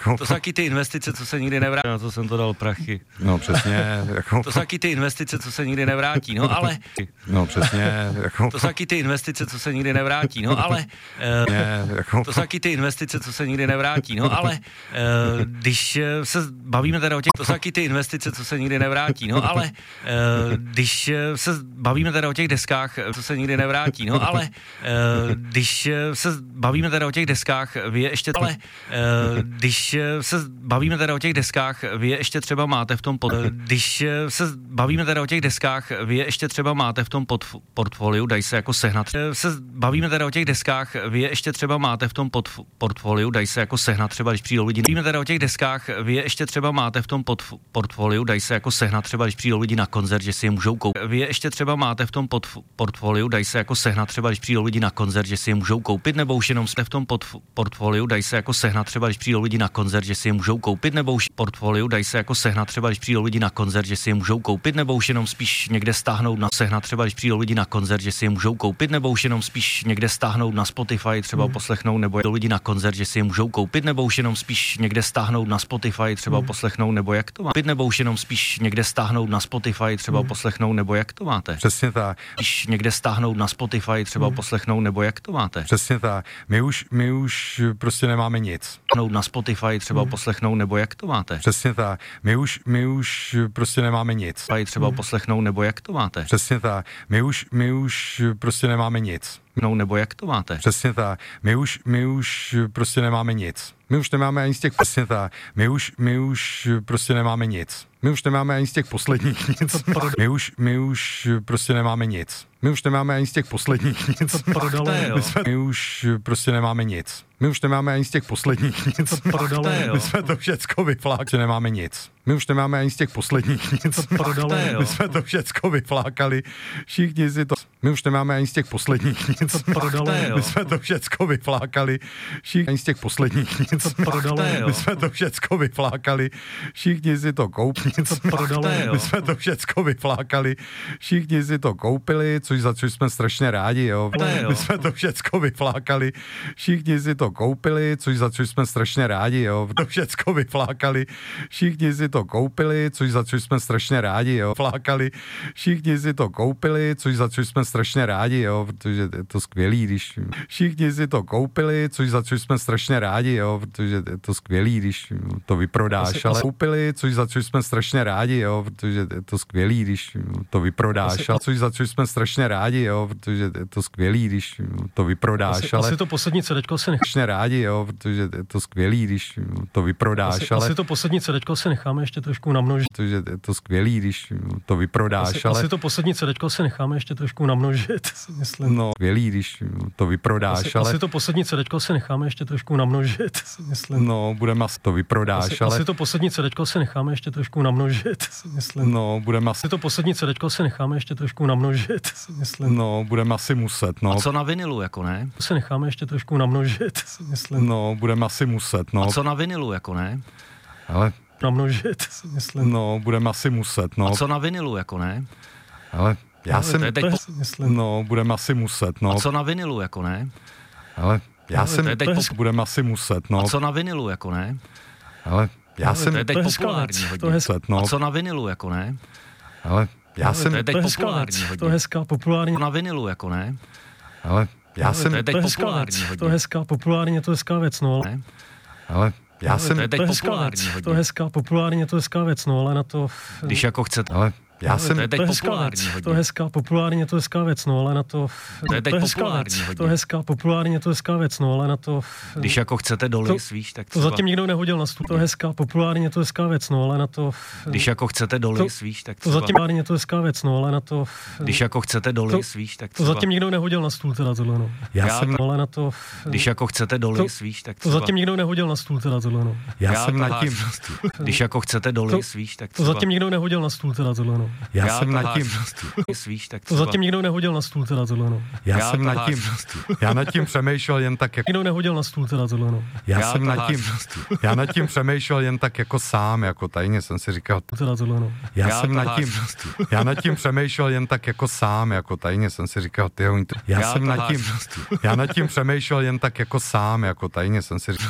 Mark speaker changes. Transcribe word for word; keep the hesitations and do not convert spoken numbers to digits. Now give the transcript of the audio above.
Speaker 1: jako...
Speaker 2: To jsou taky ty investice, co se nikdy nevrátí, na to jsem to dal prachy.
Speaker 1: No přesně, jako...
Speaker 2: To jsou taky ty investice, co se nikdy nevrátí, no ale...
Speaker 1: No přesně, jako...
Speaker 2: To jsou taky ty investice, co se nikdy nevrátí, no ale...
Speaker 1: Uh, jako...
Speaker 2: To jsou taky ty investice, co se nikdy nevrátí, no ale... Uh, když se bavíme teda o těch... To jsou taky ty investice, co se nikdy nevrátí, no ale... Uh, když se bavíme teda o těch deskách, co se nikdy nevrátí, no ale... Uh, když se bavíme teda o těch deskách, vy je ještě... Ale uh, když se bavíme teda o těch deskách, vy je ještě třeba máte v tom... Pod, když se bavíme teda o těch deskách, vy je ještě třeba máte v tom pod, portfoliu, dají se jako sehnat. Se bavíme teda o těch deskách, vy je ještě třeba máte v tom pod, portfoliu, dají se jako sehnat třeba, když přijdou lidi. Bavíme teda o těch deskách, vy je ještě třeba máte v tom pod, portfoliu, dají se jako sehnat třeba, když přijdou lidi na koncert, že si je můžou koupit. Vy je ještě třeba máte v tom pod, portfoliu, dají se jako sehnat třeba, když přijdou lidi na koncert, že si je můžou koupit, nebo už jenom jste v tom pod, portfoliu, dají se jako sehnat třeba, když přijdou lidi na koncert, že si je můžou koupit, nebo už portfoliu, dají se jako sehnat třeba, když přijdou lidi na koncert, že si je můžou koupit, nebo už jenom spíš někde stáhnout na sehnat třeba, když přijdou lidi na koncert, že si je můžou koupit, nebo už jenom spíš někde stáhnout na Spotify, třeba hmm. poslechnout, nebo do lidi na koncert, že si je můžou koupit, nebo už jenom spíš někde stáhnout na Spotify, třeba hmm. poslechnout, nebo jak to má. Nebo už jenom spíš někde stáhnout na Spotify, třeba hmm. poslechnout, nebo jak to máte.
Speaker 1: Přesně tak.
Speaker 2: Spíš někde stáhnout na Spotify, třeba hmm. poslechnout, nebo jak to máte.
Speaker 1: Přesně tak. My už, my už prostě nemáme nic.
Speaker 2: Na Spotify třeba hmm. poslechnout, nebo jak to máte.
Speaker 1: Přesně tak. My už, my už prostě nemáme nic.
Speaker 2: Třeba hmm. poslechnout, nebo jak to máte.
Speaker 1: Přesně tak. My už, my už prostě nemáme nic.
Speaker 2: No, nebo jak to máte.
Speaker 1: Přesně tak. My už, my už prostě nemáme nic. My už nemáme ani z těch přesně tak. My už, my už prostě nemáme nic. My už nemáme ani z těch posledních nic. My už, my už prostě nemáme nic. My už nemáme ani z těch posledních nic. My, jsme, my už prostě nemáme nic. My už nemáme ani z těch posledních nic. My jsme to všecko vyflákali, nemáme nic. My už nemáme ani z těch posledních nic. My jsme to všecko vyflákali. Všichni si to... My už nemáme ani z těch posledních nic. My jsme to všecko vyflákali. Všichni ani z těch posledních nic. My jsme to všecko vyflákali. Všichni si to koupili. My jsme to všecko vyflákali. Všichni si to koupili, což za což jsme strašně rádi, jo. My jsme to všecko vyflákali. Všichni si to koupili, což za což jsme strašně rádi, jo. To všecko vyflákali. Všichni si to koupili, což za což jsme strašně rádi, jo. Flákali. Všichni si to koupili, což za což jsme strašně rádi, jo, protože je to skvělý, když všichni si to koupili, což za což jsme strašně rádi, jo, protože je to skvělý, když to vyprodáš, asi, ale asi... koupili, což za což jsme strašně rádi, jo, protože je to skvělý, když to vyprodáš, asi, ale což za což jsme strašně rádi, jo, protože je to skvělý, když to vyprodáš,
Speaker 3: asi,
Speaker 1: ale
Speaker 3: asi to poslední cedečko se
Speaker 1: necháme rádi, jo, protože je to skvělý, když to vyprodáš,
Speaker 3: asi,
Speaker 1: ale
Speaker 3: asi to poslední cedečko se necháme ještě trošku namnožit,
Speaker 1: protože je to skvělý, když to vyprodáš,
Speaker 3: asi,
Speaker 1: ale
Speaker 3: asi to poslední cedečko se necháme ještě trošku namnožit, myslím.
Speaker 1: No, skvělý, když to vyprodáš,
Speaker 3: asi,
Speaker 1: ale
Speaker 3: asi to poslední cedečko se necháme ještě trošku namnožit, myslím.
Speaker 1: No, budeme asi to vyprodáš,
Speaker 3: asi,
Speaker 1: ale
Speaker 3: asi to poslední cedečko se necháme ještě trošku namnožit, myslím.
Speaker 1: No, budeme asi
Speaker 3: asi to poslední cedečko se necháme ještě trošku namnožit, myslím.
Speaker 1: No, budeme asi muset, no.
Speaker 2: A co na vinilu, jako ne?
Speaker 3: To se necháme ještě trošku namnožit, myslím.
Speaker 1: No, budeme asi muset, no.
Speaker 2: A co na vinilu, jako ne?
Speaker 1: Ale
Speaker 3: namnožit, myslím.
Speaker 1: No, budeme asi muset, no.
Speaker 2: A co na vinilu, jako ne?
Speaker 1: Ale já
Speaker 3: ale
Speaker 1: jsem
Speaker 3: teď po...
Speaker 1: No, budeme asi muset, no.
Speaker 2: A co na vinilu, jako ne?
Speaker 1: Ale já
Speaker 3: ale
Speaker 1: jsem
Speaker 2: teď po...
Speaker 1: budeme asi muset, no.
Speaker 2: A co na vinilu, jako ne?
Speaker 1: Ale já
Speaker 3: ale
Speaker 1: jsem
Speaker 2: to je teď populární hodně.
Speaker 3: To je
Speaker 1: muset, no.
Speaker 2: A co na vinilu, jako ne?
Speaker 1: Ale já
Speaker 3: ale
Speaker 1: jsem
Speaker 2: to je teď
Speaker 3: to je
Speaker 2: populární hodně.
Speaker 3: To je hezká populární.
Speaker 2: Na vinilu, jako ne?
Speaker 1: Ale já
Speaker 3: ale
Speaker 1: jsem
Speaker 2: to je teď
Speaker 3: to je
Speaker 2: populární
Speaker 3: hezká,
Speaker 2: hodně.
Speaker 3: to je hezká populární, to je hezká věc, no.
Speaker 2: Ne?
Speaker 1: Ale já
Speaker 3: ale
Speaker 1: jsem
Speaker 2: to je teď
Speaker 3: to je
Speaker 2: populární
Speaker 3: hezká,
Speaker 2: hodně.
Speaker 3: to je hezká populární, to je hezká věc, no, ale na to...
Speaker 2: Když jako chcete.
Speaker 1: Ale já
Speaker 3: ale
Speaker 1: jsem
Speaker 2: to je teď
Speaker 3: to je hezká
Speaker 2: populární
Speaker 3: věc,
Speaker 2: hodně.
Speaker 3: to je hezká populární, to je hezká věc, no, ale na to...
Speaker 2: To je teď
Speaker 3: to je hezká
Speaker 2: populární
Speaker 3: věc,
Speaker 2: hodně.
Speaker 3: to je hezká populární, to je hezká věc, no, ale na to...
Speaker 2: Když jako chcete
Speaker 3: to,
Speaker 2: doly svíš, tak
Speaker 3: to
Speaker 2: třeba...
Speaker 3: zatím nikdo nehodil na stůl, to je hezká populární, to je hezká věc, no, ale na to...
Speaker 2: Když jako chcete doly
Speaker 3: to,
Speaker 2: svíš, tak
Speaker 3: to
Speaker 2: třeba...
Speaker 3: zatím populární, to je hezká věc, no, ale na to...
Speaker 2: Když jako chcete doly
Speaker 3: to,
Speaker 2: svíš, tak
Speaker 3: to
Speaker 2: třeba...
Speaker 3: zatím nikdo nehodil na stůl, teda tohle, no.
Speaker 1: Já,
Speaker 2: Já
Speaker 1: jsem
Speaker 2: to-
Speaker 3: Ale na to...
Speaker 2: Když jako chcete doly
Speaker 3: to,
Speaker 2: svíš, tak
Speaker 3: to
Speaker 2: třeba...
Speaker 3: zatím nikdo nehodil na stůl, teda tohle, no.
Speaker 1: já,
Speaker 2: Já
Speaker 1: jsem
Speaker 2: to
Speaker 1: nad tím
Speaker 2: hážu na stůl. Když jako chcete doly
Speaker 3: To-
Speaker 2: svíš, tak
Speaker 3: To
Speaker 2: třeba...
Speaker 3: zatím nikdo nehodil na stůl, teda tohle, no.
Speaker 1: já,
Speaker 2: Já
Speaker 1: jsem
Speaker 2: to
Speaker 1: nad
Speaker 2: hážu
Speaker 1: tím
Speaker 2: na stůl. Svíš, tak
Speaker 3: To
Speaker 2: třeba...
Speaker 3: zatím nikdo nehodil na stůl, teda tohle, no.
Speaker 1: já,
Speaker 2: Já
Speaker 1: jsem
Speaker 2: to
Speaker 1: nad tím
Speaker 2: hážu na stůl.
Speaker 1: já nad tím přemýšlel jen tak jako
Speaker 3: Nikdo nehodil na stůl, teda tohle, no.
Speaker 1: já,
Speaker 2: Já
Speaker 1: jsem
Speaker 2: to
Speaker 1: nad
Speaker 2: hážu
Speaker 1: tím
Speaker 2: na stůl.
Speaker 1: já nad tím přemýšlel jen tak jako sám, jako tajně jsem si říkal
Speaker 3: Teda tohle, no.
Speaker 1: já,
Speaker 2: Já
Speaker 1: jsem
Speaker 2: to
Speaker 1: nad tím
Speaker 2: hážu na stůl.
Speaker 1: já nad tím přemýšlel jen tak jako sám, jako tajně jsem si říkal, tyjo, oni to- já,
Speaker 2: Já
Speaker 1: jsem
Speaker 2: to
Speaker 1: nad
Speaker 2: hážu
Speaker 1: tím
Speaker 2: na stůl.
Speaker 1: já nad tím přemýšlel jen tak jako sám, jako tajně jsem si říkal